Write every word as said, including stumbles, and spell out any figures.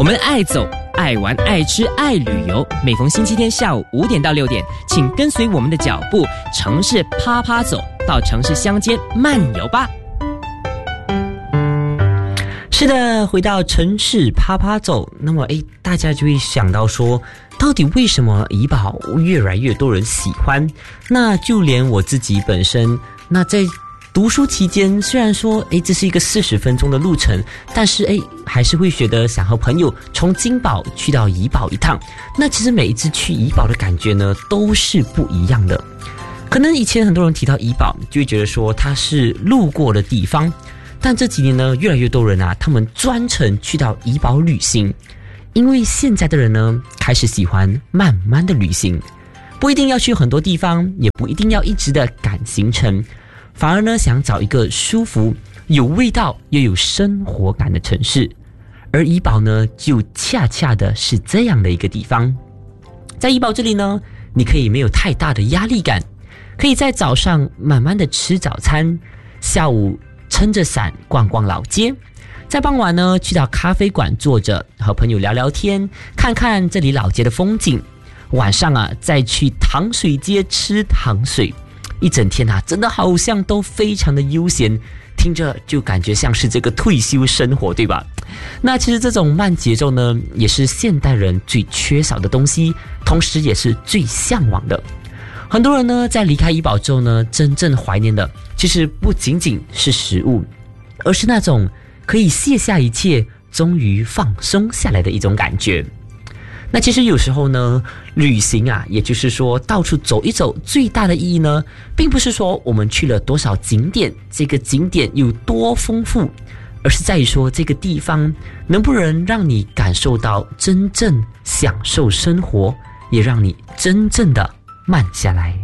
我们爱走、爱玩、爱吃、爱旅游。每逢星期天下午五点到六点，请跟随我们的脚步，城市啪啪走，到城市乡间漫游吧。 是的，回到城市啪啪走，那么诶，大家就会想到说，到底为什么怡保越来越多人喜欢？那就连我自己本身，那在读书期间，虽然说诶这是一个四十分钟的路程，但是诶还是会觉得想和朋友从金宝去到怡保一趟。那其实每一次去怡保的感觉呢，都是不一样的。可能以前很多人提到怡保，就会觉得说它是路过的地方。但这几年呢，越来越多人啊，他们专程去到怡保旅行，因为现在的人呢，开始喜欢慢慢的旅行，不一定要去很多地方，也不一定要一直的赶行程，反而呢，想找一个舒服、有味道又有生活感的城市，而怡保呢，就恰恰的是这样的一个地方。在怡保这里呢，你可以没有太大的压力感，可以在早上慢慢的吃早餐，下午撑着伞逛逛老街，在傍晚呢去到咖啡馆坐着和朋友聊聊天，看看这里老街的风景，晚上啊再去糖水街吃糖水，一整天啊真的好像都非常的悠闲，听着就感觉像是这个退休生活，对吧？那其实这种慢节奏呢，也是现代人最缺少的东西，同时也是最向往的。很多人呢，在离开怡保之后呢，真正怀念的，其实不仅仅是食物，而是那种可以卸下一切，终于放松下来的一种感觉。那其实有时候呢，旅行啊，也就是说到处走一走，最大的意义呢，并不是说我们去了多少景点，这个景点有多丰富，而是在于说这个地方能不能让你感受到真正享受生活，也让你真正的慢下来。